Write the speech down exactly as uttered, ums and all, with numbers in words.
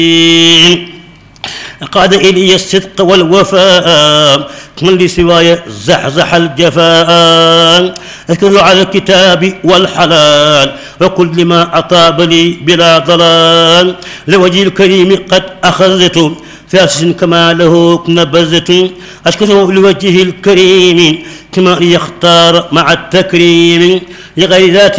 قاد إلي الصدق والوفاء من لسواي زحزح الجفاء أكل على الكتاب والحلال وكل ما أطاب لي بلا ضلال لوجه الكريم قد أخذت فاسس كما له نبذت أشكره لوجه الكريم كما يختار مع التكريم لغير ذات